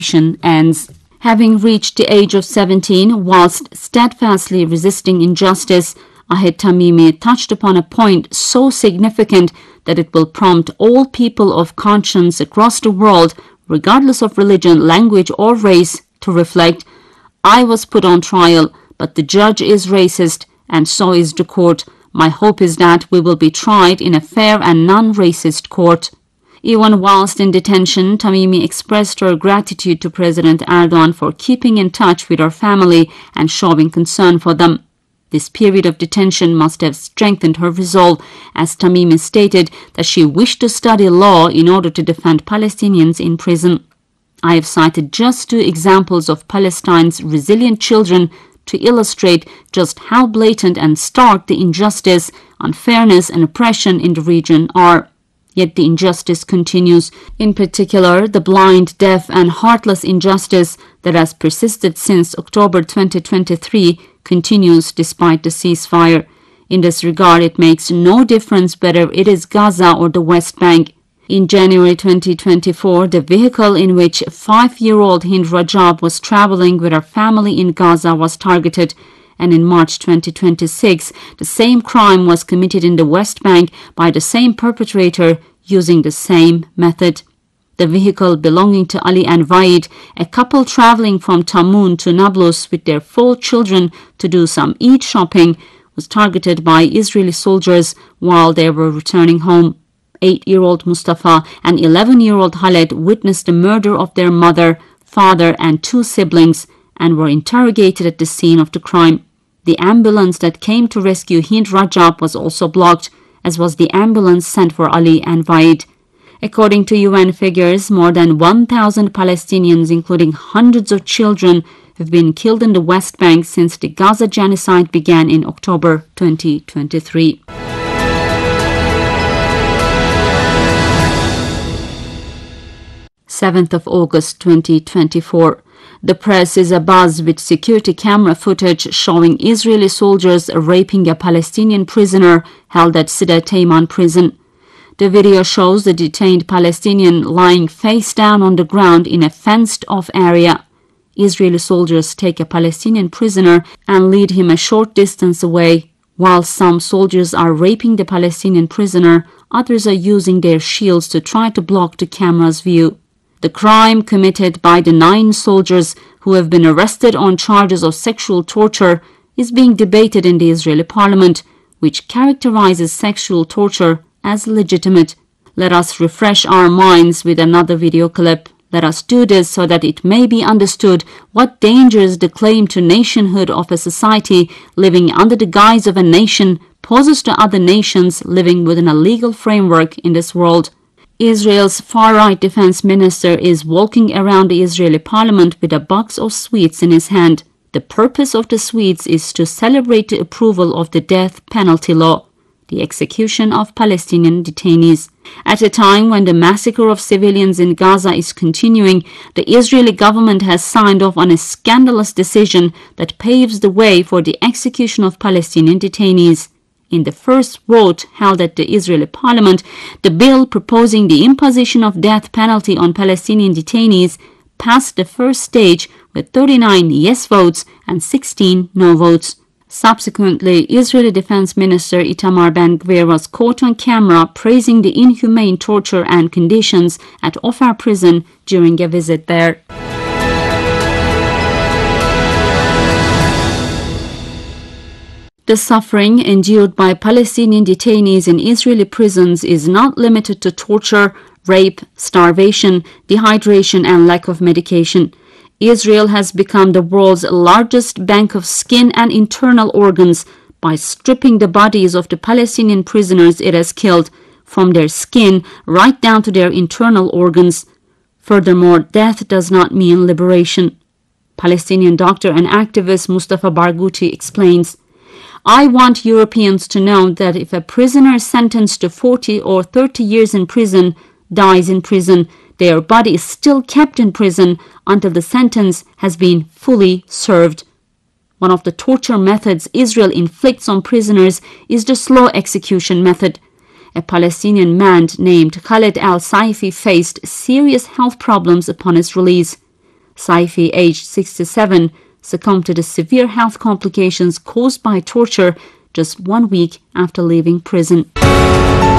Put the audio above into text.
ends. Having reached the age of 17 whilst steadfastly resisting injustice, Ahed Tamimi touched upon a point so significant that it will prompt all people of conscience across the world, regardless of religion, language or race, to reflect, I was put on trial, but the judge is racist and so is the court. My hope is that we will be tried in a fair and non-racist court. Even whilst in detention, Tamimi expressed her gratitude to President Erdogan for keeping in touch with her family and showing concern for them. This period of detention must have strengthened her resolve, as Tamimi stated that she wished to study law in order to defend Palestinians in prison. I have cited just 2 examples of Palestine's resilient children to illustrate just how blatant and stark the injustice, unfairness and oppression in the region are. Yet the injustice continues, in particular the blind, deaf and heartless injustice that has persisted since October 2023 continues despite the ceasefire. In this regard, it makes no difference whether it is Gaza or the West Bank. In January 2024, the vehicle in which 5-year-old Hind Rajab was traveling with her family in Gaza was targeted, and in March 2026, the same crime was committed in the West Bank by the same perpetrator using the same method. The vehicle belonging to Ali and Vaid, a couple traveling from Tamun to Nablus with their 4 children to do some Eid shopping, was targeted by Israeli soldiers while they were returning home. 8-year-old Mustafa and 11-year-old Khaled witnessed the murder of their mother, father and 2 siblings and were interrogated at the scene of the crime. The ambulance that came to rescue Hind Rajab was also blocked, as was the ambulance sent for Ali and Vaid. According to UN figures, more than 1,000 Palestinians, including hundreds of children, have been killed in the West Bank since the Gaza genocide began in October 2023. August 2024. The press is abuzz with security camera footage showing Israeli soldiers raping a Palestinian prisoner held at Sida Tayman prison. The video shows the detained Palestinian lying face down on the ground in a fenced-off area. Israeli soldiers take a Palestinian prisoner and lead him a short distance away. While some soldiers are raping the Palestinian prisoner, others are using their shields to try to block the camera's view. The crime committed by the 9 soldiers who have been arrested on charges of sexual torture is being debated in the Israeli parliament, which characterizes sexual torture as legitimate. Let us refresh our minds with another video clip. Let us do this so that it may be understood what dangers the claim to nationhood of a society living under the guise of a nation poses to other nations living within a legal framework in this world. Israel's far-right defense minister is walking around the Israeli parliament with a box of sweets in his hand. The purpose of the sweets is to celebrate the approval of the death penalty law, the execution of Palestinian detainees. At a time when the massacre of civilians in Gaza is continuing, the Israeli government has signed off on a scandalous decision that paves the way for the execution of Palestinian detainees. In the first vote held at the Israeli parliament, the bill proposing the imposition of death penalty on Palestinian detainees passed the first stage with 39 yes votes and 16 no votes. Subsequently, Israeli Defense Minister Itamar Ben-Gvir was caught on camera praising the inhumane torture and conditions at Ofar prison during a visit there. The suffering endured by Palestinian detainees in Israeli prisons is not limited to torture, rape, starvation, dehydration, and lack of medication. Israel has become the world's largest bank of skin and internal organs by stripping the bodies of the Palestinian prisoners it has killed, from their skin right down to their internal organs. Furthermore, death does not mean liberation. Palestinian doctor and activist Mustafa Barghouti explains, I want Europeans to know that if a prisoner sentenced to 40 or 30 years in prison dies in prison, their body is still kept in prison until the sentence has been fully served. One of the torture methods Israel inflicts on prisoners is the slow execution method. A Palestinian man named Khaled al-Saifi faced serious health problems upon his release. Saifi, aged 67, succumbed to the severe health complications caused by torture just 1 week after leaving prison.